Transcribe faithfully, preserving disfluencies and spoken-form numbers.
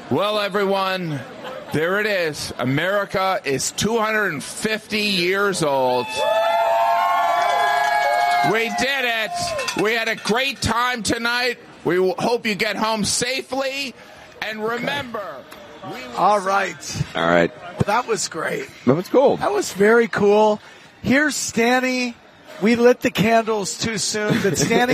Well, everyone, there it is. America is two hundred fifty years old. We did it. We had a great time tonight. We hope you get home safely. And remember, okay. we All right. All right. That was great. That was cool. That was very cool. Here's Stanny. We lit the candles too soon, but Stanny